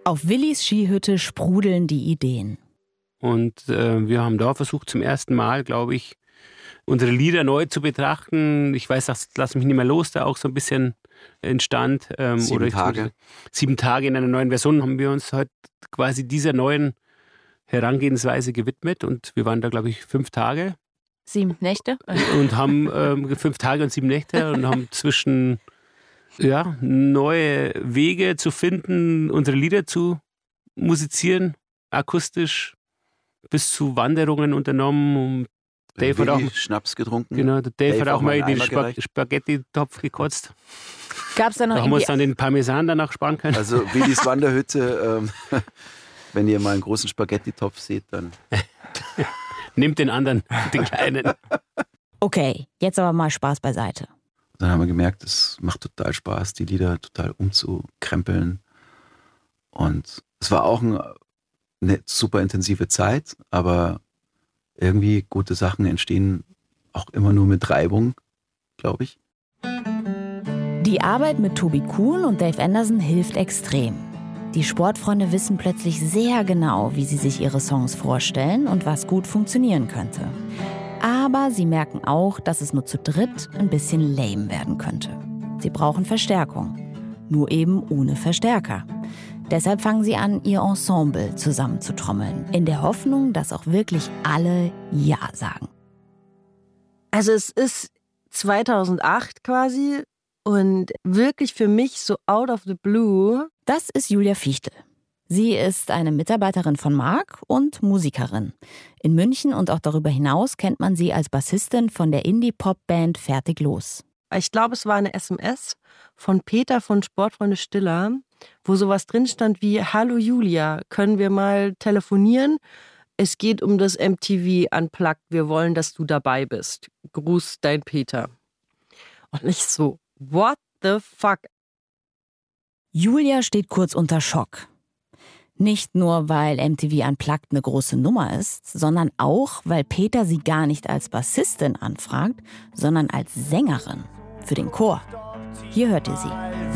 Auf Willis Skihütte sprudeln die Ideen. Und wir haben da versucht, zum ersten Mal, glaube ich, unsere Lieder neu zu betrachten. Ich weiß, das Lass mich nicht mehr los, da auch so ein bisschen entstand. 7 Tage. 7 Tage in einer neuen Version haben wir uns halt quasi dieser neuen Herangehensweise gewidmet. Und wir waren da, glaube ich, 5 Tage. 7 Nächte? Und haben 5 Tage und 7 Nächte und haben zwischen neue Wege zu finden, unsere Lieder zu musizieren, akustisch, bis zu Wanderungen unternommen. Dave hat auch Schnaps getrunken. Genau, der Dave hat auch mal in den Spaghetti-Topf gekotzt. Gab's da noch da haben wir uns dann den Parmesan danach sparen können. Also Willis Wanderhütte, wenn ihr mal einen großen Spaghetti-Topf seht, dann... Nehmt den anderen, den kleinen. Okay, jetzt aber mal Spaß beiseite. Dann haben wir gemerkt, es macht total Spaß, die Lieder total umzukrempeln. Und es war auch eine super intensive Zeit, aber irgendwie gute Sachen entstehen auch immer nur mit Reibung, glaube ich. Die Arbeit mit Tobi Kuhn und Dave Anderson hilft extrem. Die Sportfreunde wissen plötzlich sehr genau, wie sie sich ihre Songs vorstellen und was gut funktionieren könnte. Aber sie merken auch, dass es nur zu dritt ein bisschen lame werden könnte. Sie brauchen Verstärkung, nur eben ohne Verstärker. Deshalb fangen sie an, ihr Ensemble zusammenzutrommeln, in der Hoffnung, dass auch wirklich alle Ja sagen. Also es ist 2008 quasi und wirklich für mich so out of the blue. Das ist Julia Fichtel. Sie ist eine Mitarbeiterin von Marc und Musikerin. In München und auch darüber hinaus kennt man sie als Bassistin von der Indie-Pop-Band Fertig los. Ich glaube, es war eine SMS von Peter von Sportfreunde Stiller, wo sowas drin stand wie: Hallo Julia, können wir mal telefonieren? Es geht um das MTV Unplugged, wir wollen, dass du dabei bist. Gruß, dein Peter. Und ich so, what the fuck? Julia steht kurz unter Schock. Nicht nur, weil MTV Unplugged eine große Nummer ist, sondern auch, weil Peter sie gar nicht als Bassistin anfragt, sondern als Sängerin für den Chor. Hier hört ihr sie.